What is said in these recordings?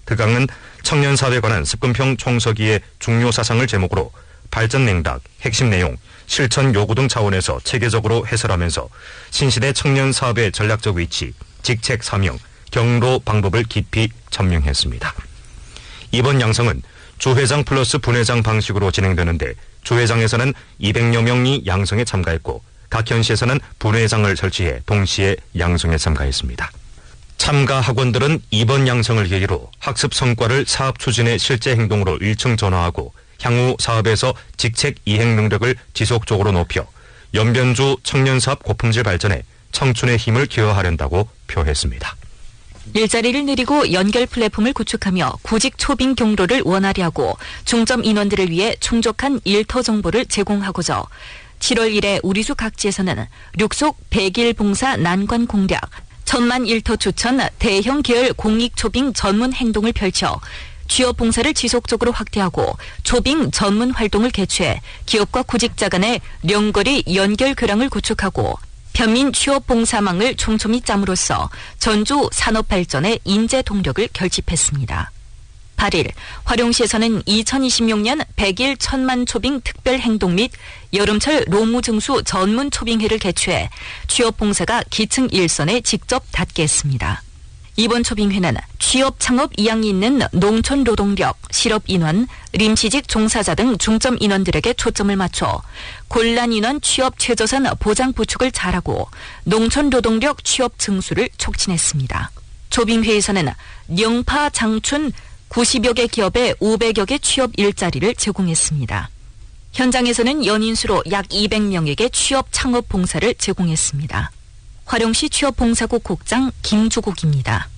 득강은 청년사업에 관한 습근평 총서기의 중요 사상을 제목으로 발전 맥락, 핵심 내용, 실천 요구 등 차원에서 체계적으로 해설하면서 신시대 청년 사업의 전략적 위치, 직책 사명, 경로 방법을 깊이 전명했습니다. 이번 양성은 주회장 플러스 분회장 방식으로 진행되는데 주회장에서는 200여 명이 양성에 참가했고 각 현시에서는 분회장을 설치해 동시에 양성에 참가했습니다. 참가 학원들은 이번 양성을 계기로 학습 성과를 사업 추진의 실제 행동으로 일층 전환하고 향후 사업에서 직책 이행 능력을 지속적으로 높여 연변주 청년사업 고품질 발전에 청춘의 힘을 기여하려고 표했습니다. 일자리를 늘리고 연결 플랫폼을 구축하며 구직 초빙 경로를 원활히 하고 중점 인원들을 위해 충족한 일터 정보를 제공하고자 7월 1일 우리수 각지에서는 륙속 100일 봉사 난관 공략, 1000만 일터 추천 대형 계열 공익 초빙 전문 행동을 펼쳐 취업 봉사를 지속적으로 확대하고 초빙 전문 활동을 개최해 기업과 구직자 간의 령거리 연결 교량을 구축하고 편민 취업 봉사망을 촘촘히 짬으로써 전주 산업 발전의 인재 동력을 결집했습니다. 8일 화룡시에서는 2026년 100일 1000만 초빙 특별 행동 및 여름철 노무증수 전문 초빙회를 개최해 취업 봉사가 기층 일선에 직접 닿게 했습니다. 이번 초빙회는 취업 창업 이양이 있는 농촌 노동력, 실업 인원, 임시직 종사자 등 중점 인원들에게 초점을 맞춰 곤란 인원 취업 최저선 보장 구축을 잘하고 농촌 노동력 취업 증수를 촉진했습니다. 초빙회에서는 영파, 장춘 90여 개 기업에 500여 개 취업 일자리를 제공했습니다. 현장에서는 연인수로 약 200명에게 취업 창업 봉사를 제공했습니다. 화룡시 취업봉사국 국장 김주국입니다.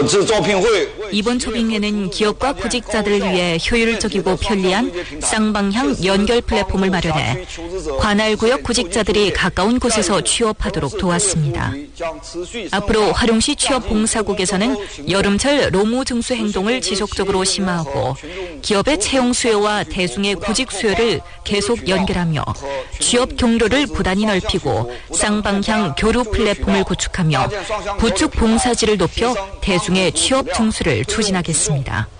이번 초빙회는 기업과 구직자들을 위해 효율적이고 편리한 쌍방향 연결 플랫폼을 마련해 관할구역 구직자들이 가까운 곳에서 취업하도록 도왔습니다. 앞으로 화룡시 취업봉사국에서는 여름철 노무증수 행동을 지속적으로 심화하고 기업의 채용 수요와 대중의 구직 수요를 계속 연결하며 취업 경로를 부단히 넓히고 쌍방향 교류 플랫폼을 구축하며 구축 봉사지를 높여 대중의 취업 증수를 추진하겠습니다.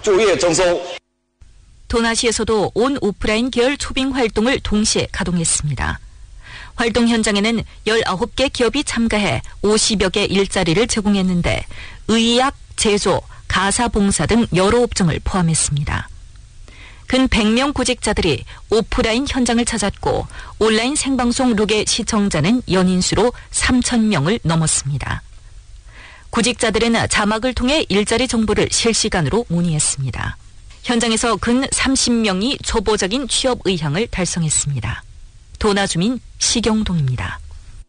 도나시에서도 온 오프라인 계열 초빙 활동을 동시에 가동했습니다. 활동 현장에는 19개 기업이 참가해 50여 개 일자리를 제공했는데 의약, 제조, 가사봉사 등 여러 업종을 포함했습니다. 근 100명 구직자들이 오프라인 현장을 찾았고 온라인 생방송 룩의 시청자는 연인수로 3,000명을 넘었습니다. 구직자들은 자막을 통해 일자리 정보를 실시간으로 문의했습니다. 현장에서 근 30명이 초보적인 취업 의향을 달성했습니다. 도나주민 시경동입니다.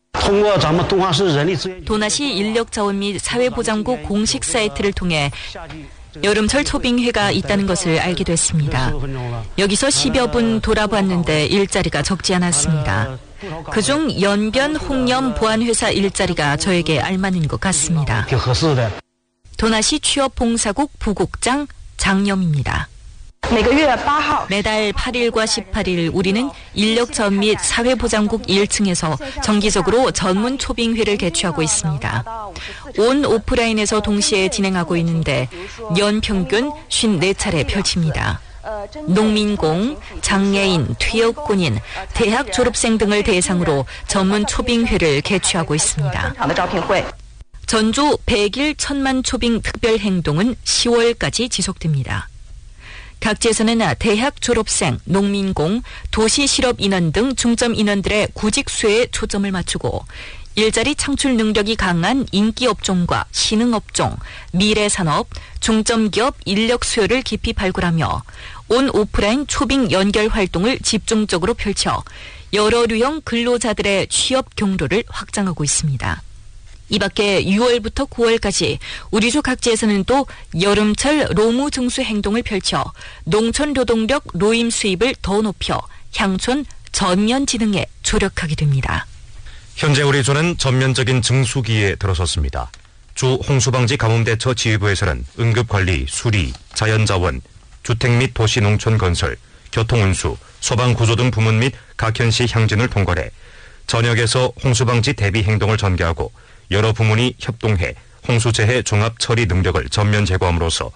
도나시 인력자원 및 사회보장국 공식 사이트를 통해 여름철 초빙회가 있다는 것을 알게 됐습니다. 여기서 10여 분 돌아봤는데 일자리가 적지 않았습니다. 그중 연변 홍염 보안회사 일자리가 저에게 알맞는 것 같습니다. 도나시 취업봉사국 부국장 장염입니다. 매달 8일과 18일 우리는 인력자원 및 사회보장국 1층에서 정기적으로 전문 초빙회를 개최하고 있습니다. 온 오프라인에서 동시에 진행하고 있는데 연평균 54차례 펼칩니다. 농민공, 장애인, 퇴역군인, 대학 졸업생 등을 대상으로 전문 초빙회를 개최하고 있습니다. 전주 100일 1000만 초빙 특별 행동은 10월까지 지속됩니다. 각지에서는 대학 졸업생, 농민공, 도시 실업 인원 등 중점 인원들의 구직 수요에 초점을 맞추고 일자리 창출 능력이 강한 인기 업종과 신흥 업종, 미래 산업, 중점 기업 인력 수요를 깊이 발굴하며 온 오프라인 초빙 연결 활동을 집중적으로 펼쳐 여러 유형 근로자들의 취업 경로를 확장하고 있습니다. 이 밖에 6월부터 9월까지 우리주 각지에서는 또 여름철 노무 증수 행동을 펼쳐 농촌 노동력 노임 수입을 더 높여 향촌 전면 진흥에 조력하게 됩니다. 현재 우리주는 전면적인 증수기에 들어섰습니다. 주 홍수방지 가뭄대처 지휘부에서는 응급관리, 수리, 자연자원, 주택 및 도시 농촌 건설, 교통운수, 소방구조 등 부문 및 각 현시 향진을 통괄해 전역에서 홍수방지 대비 행동을 전개하고 여러 부문이 협동해 홍수재해 종합 처리 능력을 전면 제고함으로써